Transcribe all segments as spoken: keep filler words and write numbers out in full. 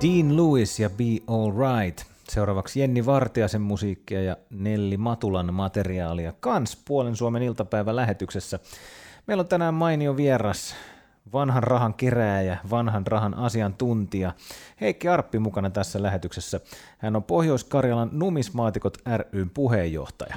Dean Lewis ja Be All Right. Seuraavaksi Jenni Vartiaisen musiikkia ja Nelli Matulan materiaalia kans Puolen Suomen iltapäivän lähetyksessä. Meillä on tänään mainio vieras, vanhan rahan kerääjä, vanhan rahan asiantuntija Heikki Arppi mukana tässä lähetyksessä. Hän on Pohjois-Karjalan Numismaatikot ry:n puheenjohtaja.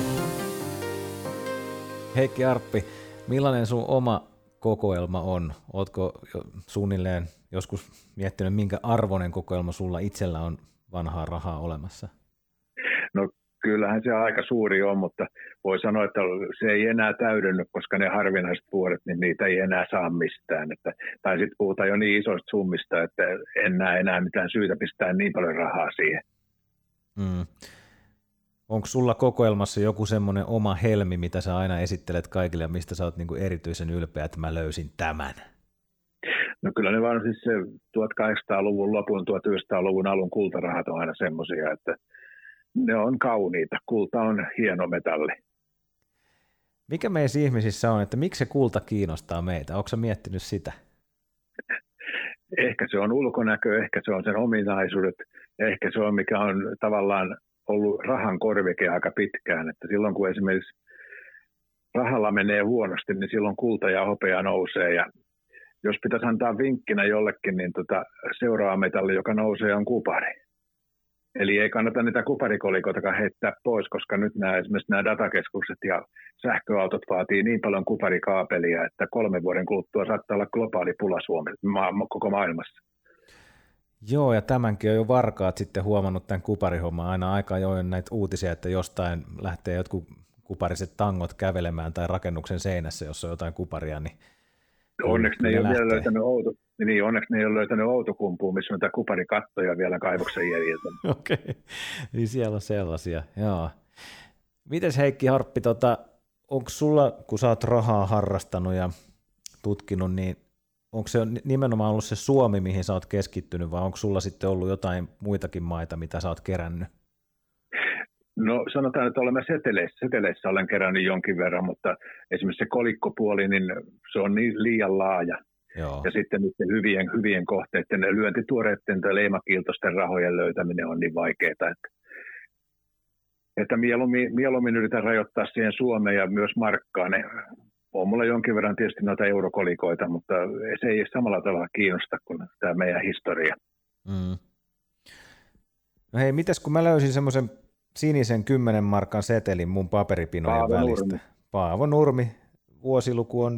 Heikki Arppi, millainen sun oma kokoelma on? Ootko suunnilleen joskus miettinyt, minkä arvoinen kokoelma sulla itsellä on vanhaa rahaa olemassa? No kyllähän se aika suuri on, mutta voi sanoa, että se ei enää täydenny, koska ne harvinaiset vuodet, niin niitä ei enää saa mistään. Että, tai sitten puhutaan jo niin isoista summista, että en näe enää mitään syytä pistää niin paljon rahaa siihen. Mm. Onko sulla kokoelmassa joku semmoinen oma helmi, mitä sä aina esittelet kaikille ja mistä sä oot niinku erityisen ylpeä, että mä löysin tämän? No kyllä ne vaan siis se tuhatkahdeksansataaluvun lopun, tuhatyhdeksänsataaluvun alun kultarahat on aina semmoisia, että ne on kauniita. Kulta on hieno metalli. Mikä meissä ihmisissä on, että miksi se kulta kiinnostaa meitä? Oletko sä miettinyt sitä? Ehkä se on ulkonäkö, ehkä se on sen ominaisuudet, ehkä se on mikä on tavallaan ollut rahan korvike aika pitkään. Että silloin kun esimerkiksi rahalla menee huonosti, niin silloin kulta ja hopea nousee. Ja jos pitäisi antaa vinkkinä jollekin, niin tota, seuraava metalli, joka nousee, on kupari. Eli ei kannata niitä kuparikolikoitakaan heittää pois, koska nyt nämä, esimerkiksi nämä datakeskukset ja sähköautot vaatii niin paljon kuparikaapelia, että kolmen vuoden kuluttua saattaa olla globaali pula Suomessa, ma- koko maailmassa. Joo, ja tämänkin on jo varkaat sitten huomannut tämän kuparihomman. Aina aika ajoin näitä uutisia, että jostain lähtee jotkut kupariset tangot kävelemään tai rakennuksen seinässä, jos on jotain kuparia, niin onneksi ne, ei ole vielä löytänyt outo, niin, onneksi ne ei ole löytänyt Outokumpua, missä on tämä kuparikattoja vielä kaivoksen jäljiltä. Okei, okay. Niin siellä on sellaisia, joo. Mites Heikki Harppi, tota, onko sulla, kun sä oot rahaa harrastanut ja tutkinut, niin onko se nimenomaan ollut se Suomi, mihin sä oot keskittynyt, vai onko sulla sitten ollut jotain muitakin maita, mitä sä oot kerännyt? No sanotaan, että olemme seteleissä. Seteleissä olen kerännyt jonkin verran, mutta esimerkiksi se kolikkopuoli, niin se on niin liian laaja. Joo. Ja sitten niiden hyvien, hyvien kohteiden, lyöntituoreiden tai leimakiiltoisten rahojen löytäminen on niin vaikeaa, että, että mieluummin, mieluummin yritän rajoittaa siihen Suomeen ja myös markkaan. On mulla jonkin verran tietysti noita eurokolikoita, mutta se ei samalla tavalla kiinnosta kuin tämä meidän historia. Mm. No hei, mites kun mä löysin semmoisen sinisen kymmenen markan setelin mun paperipinojen Paavo välistä. Nurmi. Paavo Nurmi. Vuosiluku on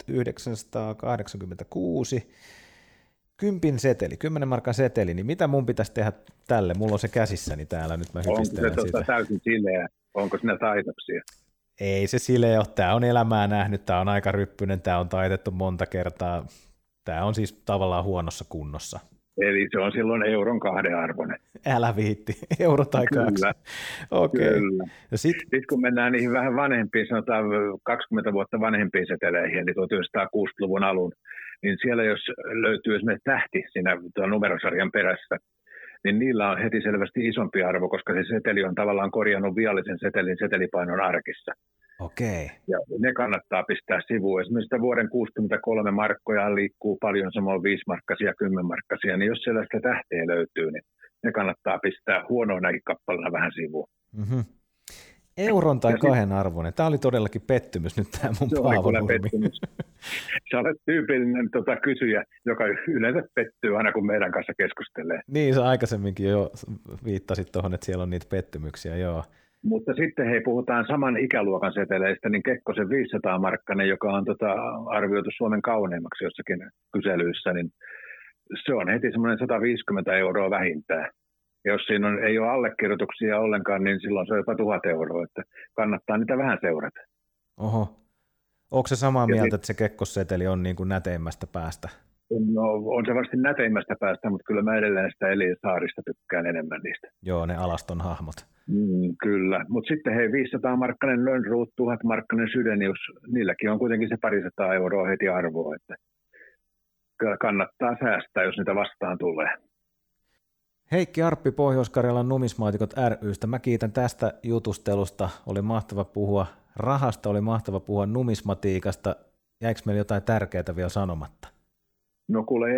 tuhatyhdeksänsataakahdeksankymmentäkuusi. Kympin seteli, kymmenen markan seteli, niin mitä mun pitäisi tehdä tälle? Mulla on se käsissäni täällä, nyt mä hypistelen sitä. Onko se täysin sileä? Onko siinä taitoksia? Ei se sileä ole, tää on elämää nähnyt, tää on aika ryppyinen, tää on taitettu monta kertaa. Tää on siis tavallaan huonossa kunnossa. Eli se on silloin euron kahden arvoinen. Älä viitti, euro tai kaksi. Kyllä. Okei. Kyllä. Ja sit... Sitten kun mennään niihin vähän vanhempiin, sanotaan kaksikymmentä vuotta vanhempiin seteleihin, eli tuhatyhdeksänsataakuusikymmentäluvun alun, niin siellä jos löytyy esimerkiksi tähti siinä numerosarjan perässä, niin niillä on heti selvästi isompi arvo, koska se seteli on tavallaan korjannut viallisen setelin setelipainon arkissa. Okei. Ja ne kannattaa pistää sivuun. Esimerkiksi sitä vuoden kuusikymmentäkolme markkoja liikkuu paljon, samoin viisimarkkasia, kymmenmarkkasia, niin jos siellä sitä tähteä löytyy, niin ne kannattaa pistää huonoinakin kappaleina vähän sivuun. Mm-hmm. Euron tai ja kahden sit... arvoinen. Tämä oli todellakin pettymys nyt tämä mun Paavo Nurmi. Sä olet tyypillinen tota, kysyjä, joka yleensä pettyy aina kun meidän kanssa keskustelee. Niin, sä aikaisemminkin jo viittasit tuohon, että siellä on niitä pettymyksiä, joo. Mutta sitten hei, puhutaan saman ikäluokan seteleistä, niin Kekkosen viisisataa markkanen, joka on tota, arvioitu Suomen kauneimmaksi jossakin kyselyissä, niin se on heti semmoinen sata viisikymmentä euroa vähintään. Ja jos siinä on, ei ole allekirjoituksia ollenkaan, niin silloin se on jopa tuhat euroa, että kannattaa niitä vähän seurata. Oho. Onko se samaa mieltä, sit... että se kekkosseteli on niin kuin näteimmästä päästä? No on se vasti näteimmästä päästä, mutta kyllä mä edelleen sitä Elisaarista tykkään enemmän niistä. Joo, ne alaston hahmot. Mm, kyllä, mutta sitten hei viisisataa markkanen Lönnruut, tuhat markkanen Sydenius, niilläkin on kuitenkin se parisataa euroa heti arvoa, että kyllä kannattaa säästää, jos niitä vastaan tulee. Heikki Arppi Pohjois-Karjalan Numismaatikot ry:stä. Mä kiitän tästä jutustelusta. Oli mahtava puhua rahasta, oli mahtava puhua numismatiikasta. Jäikö meillä jotain tärkeää vielä sanomatta? No kuule